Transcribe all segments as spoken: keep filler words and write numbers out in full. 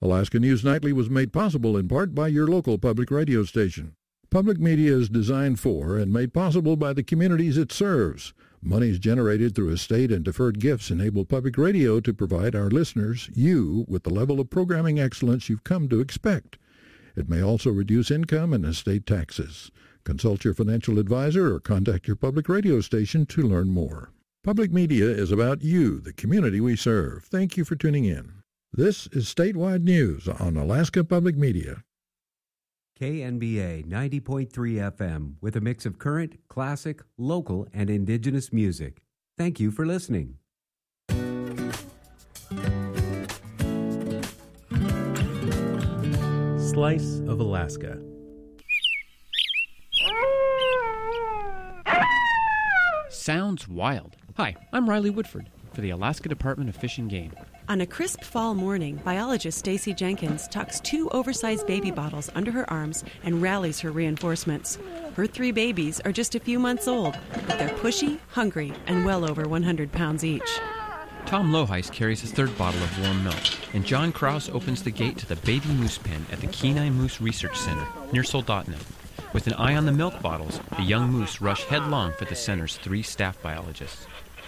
Alaska News Nightly was made possible in part by your local public radio station. Public media is designed for and made possible by the communities it serves. Monies generated through estate and deferred gifts enable public radio to provide our listeners, you, with the level of programming excellence you've come to expect. It may also reduce income and estate taxes. Consult your financial advisor or contact your public radio station to learn more. Public media is about you, the community we serve. Thank you for tuning in. This is Statewide News on Alaska Public Media. K N B A ninety point three F M with a mix of current, classic, local, and indigenous music. Thank you for listening. Slice of Alaska. Sounds wild. Hi, I'm Riley Woodford for the Alaska Department of Fish and Game. On a crisp fall morning, biologist Stacy Jenkins tucks two oversized baby bottles under her arms and rallies her reinforcements. Her three babies are just a few months old, but they're pushy, hungry, and well over one hundred pounds each. Tom Loheis carries his third bottle of warm milk, and John Krause opens the gate to the baby moose pen at the Kenai Moose Research Center near Soldotna. With an eye on the milk bottles, the young moose rush headlong for the center's three staff biologists.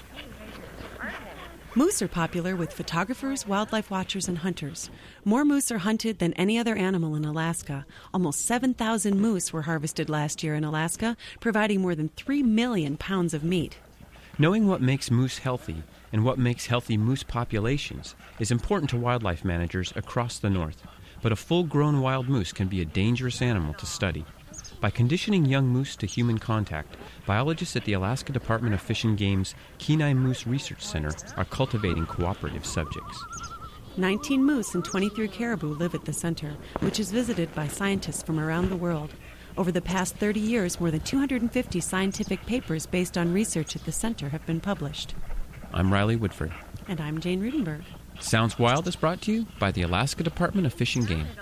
Moose are popular with photographers, wildlife watchers, and hunters. More moose are hunted than any other animal in Alaska. Almost seven thousand moose were harvested last year in Alaska, providing more than three million pounds of meat. Knowing what makes moose healthy and what makes healthy moose populations is important to wildlife managers across the north, but a full-grown wild moose can be a dangerous animal to study. By conditioning young moose to human contact, biologists at the Alaska Department of Fish and Game's Kenai Moose Research Center are cultivating cooperative subjects. nineteen moose and twenty-three caribou live at the center, which is visited by scientists from around the world. Over the past thirty years, more than two hundred fifty scientific papers based on research at the center have been published. I'm Riley Woodford. And I'm Jane Rudenberg. Sounds Wild is brought to you by the Alaska Department of Fish and Game.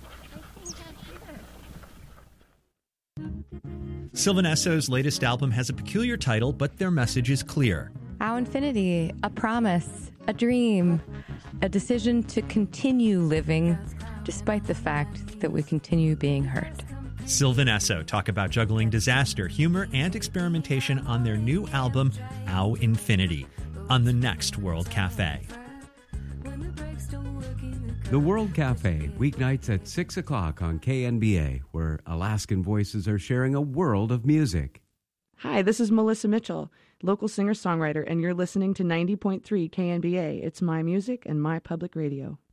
Sylvan Esso's latest album has a peculiar title, but their message is clear. Our infinity, a promise, a dream, a decision to continue living despite the fact that we continue being hurt. Sylvan Esso talk about juggling disaster, humor, and experimentation on their new album, Our Infinity, on the next World Cafe. The World Cafe, weeknights at six o'clock on K N B A, where Alaskan voices are sharing a world of music. Hi, this is Melissa Mitchell, local singer-songwriter, and you're listening to ninety point three K N B A. It's my music and my public radio.